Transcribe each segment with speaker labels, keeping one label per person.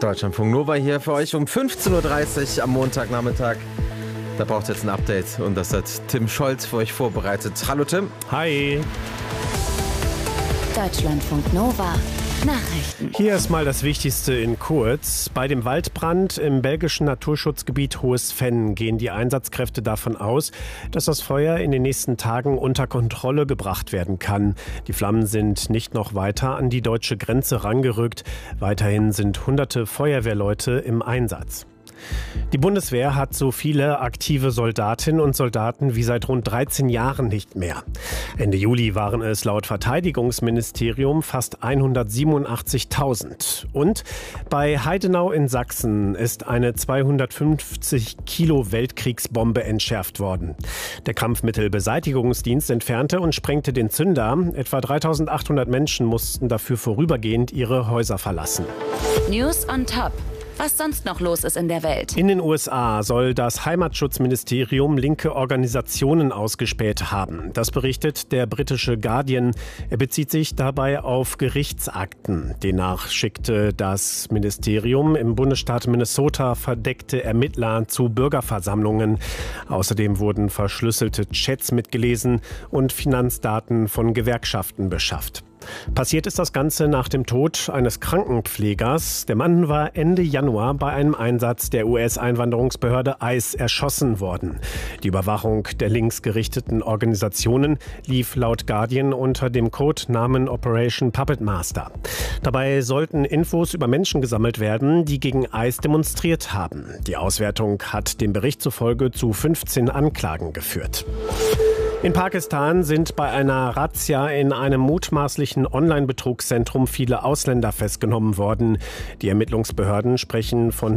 Speaker 1: Deutschlandfunk Nova hier für euch um 15.30 Uhr am Montagnachmittag. Da braucht es jetzt ein Update und das hat Tim Scholz für euch vorbereitet. Hallo Tim.
Speaker 2: Hi.
Speaker 3: Deutschlandfunk Nova. Nachrichten.
Speaker 2: Hier ist mal das Wichtigste in kurz. Bei dem Waldbrand im belgischen Naturschutzgebiet Hohes Venn gehen die Einsatzkräfte davon aus, dass das Feuer in den nächsten Tagen unter Kontrolle gebracht werden kann. Die Flammen sind nicht noch weiter an die deutsche Grenze rangerückt. Weiterhin sind hunderte Feuerwehrleute im Einsatz. Die Bundeswehr hat so viele aktive Soldatinnen und Soldaten wie seit rund 13 Jahren nicht mehr. Ende Juli waren es laut Verteidigungsministerium fast 187.000. Und bei Heidenau in Sachsen ist eine 250 Kilo Weltkriegsbombe entschärft worden. Der Kampfmittelbeseitigungsdienst entfernte und sprengte den Zünder. Etwa 3.800 Menschen mussten dafür vorübergehend ihre Häuser verlassen.
Speaker 3: News on Top. Was sonst noch los ist in der Welt.
Speaker 2: In den USA soll das Heimatschutzministerium linke Organisationen ausgespäht haben. Das berichtet der britische Guardian. Er bezieht sich dabei auf Gerichtsakten. Demnach schickte das Ministerium im Bundesstaat Minnesota verdeckte Ermittler zu Bürgerversammlungen. Außerdem wurden verschlüsselte Chats mitgelesen und Finanzdaten von Gewerkschaften beschafft. Passiert ist das Ganze nach dem Tod eines Krankenpflegers. Der Mann war Ende Januar bei einem Einsatz der US-Einwanderungsbehörde ICE erschossen worden. Die Überwachung der linksgerichteten Organisationen lief laut Guardian unter dem Codenamen Operation Puppet Master. Dabei sollten Infos über Menschen gesammelt werden, die gegen ICE demonstriert haben. Die Auswertung hat dem Bericht zufolge zu 15 Anklagen geführt. In Pakistan sind bei einer Razzia in einem mutmaßlichen Online-Betrugszentrum viele Ausländer festgenommen worden. Die Ermittlungsbehörden sprechen von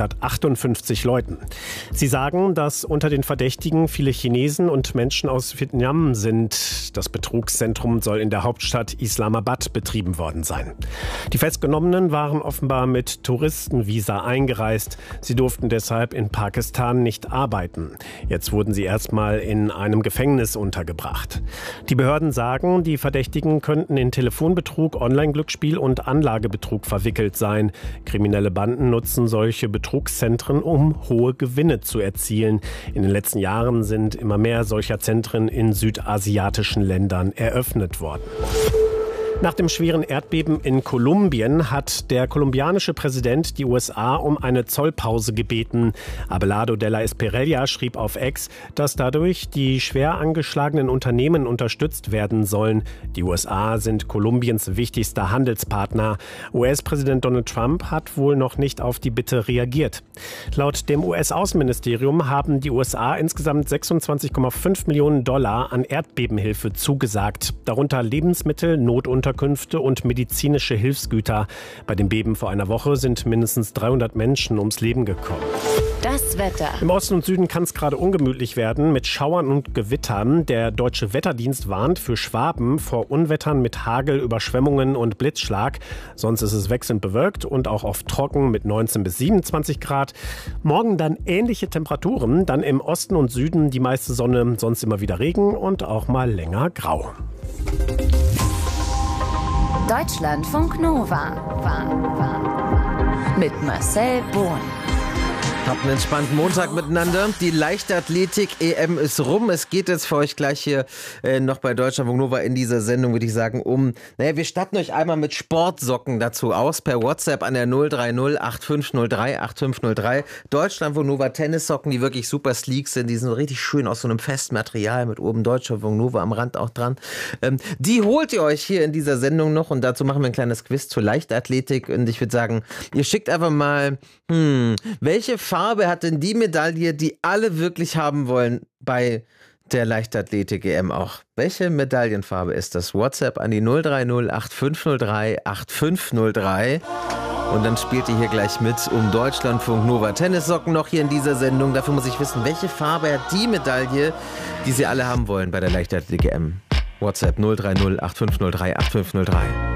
Speaker 2: 258 Leuten. Sie sagen, dass unter den Verdächtigen viele Chinesen und Menschen aus Vietnam sind. Das Betrugszentrum soll in der Hauptstadt Islamabad betrieben worden sein. Die Festgenommenen waren offenbar mit Touristenvisa eingereist. Sie durften deshalb in Pakistan nicht arbeiten. Jetzt wurden sie erstmal in einem Gefängnis untergebracht. Die Behörden sagen, die Verdächtigen könnten in Telefonbetrug, Online-Glücksspiel und Anlagebetrug verwickelt sein. Kriminelle Banden nutzen solche Betrugszentren, um hohe Gewinne zu erzielen. In den letzten Jahren sind immer mehr solcher Zentren in südasiatischen Ländern eröffnet worden. Nach dem schweren Erdbeben in Kolumbien hat der kolumbianische Präsident die USA um eine Zollpause gebeten. Abelardo de la Espriella schrieb auf X, dass dadurch die schwer angeschlagenen Unternehmen unterstützt werden sollen. Die USA sind Kolumbiens wichtigster Handelspartner. US-Präsident Donald Trump hat wohl noch nicht auf die Bitte reagiert. Laut dem US-Außenministerium haben die USA insgesamt 26,5 Millionen Dollar an Erdbebenhilfe zugesagt, darunter Lebensmittel, Notunterkünfte und medizinische Hilfsgüter. Bei dem Beben vor einer Woche sind mindestens 300 Menschen ums Leben gekommen.
Speaker 3: Das Wetter.
Speaker 2: Im Osten und Süden kann es gerade ungemütlich werden mit Schauern und Gewittern. Der Deutsche Wetterdienst warnt für Schwaben vor Unwettern mit Hagel, Überschwemmungen und Blitzschlag. Sonst ist es wechselnd bewölkt und auch oft trocken mit 19 bis 27 Grad. Morgen dann ähnliche Temperaturen. Dann im Osten und Süden die meiste Sonne, sonst immer wieder Regen und auch mal länger grau.
Speaker 3: Deutschlandfunk Nova. Mit Marcel Bohn.
Speaker 1: Habt einen entspannten Montag miteinander. Die Leichtathletik-EM ist rum. Es geht jetzt für euch gleich hier noch bei Deutschlandfunk Nova in dieser Sendung, würde ich sagen, wir statten euch einmal mit Sportsocken dazu aus, per WhatsApp an der 030 8503 8503. Deutschlandfunk Nova Tennissocken, die wirklich super sleek sind. Die sind richtig schön aus so einem festen Material mit oben Deutschlandfunk Nova am Rand auch dran. Die holt ihr euch hier in dieser Sendung noch und dazu machen wir ein kleines Quiz zur Leichtathletik. Und ich würde sagen, ihr schickt einfach mal, welche Farbe hat denn die Medaille, die alle wirklich haben wollen bei der Leichtathletik-EM auch? Welche Medaillenfarbe ist das? WhatsApp an die 030 8503 8503. Und dann spielt ihr hier gleich mit um Deutschlandfunk Nova Tennissocken noch hier in dieser Sendung. Dafür muss ich wissen, welche Farbe hat die Medaille, die sie alle haben wollen bei der Leichtathletik-EM? WhatsApp 030 8503 8503.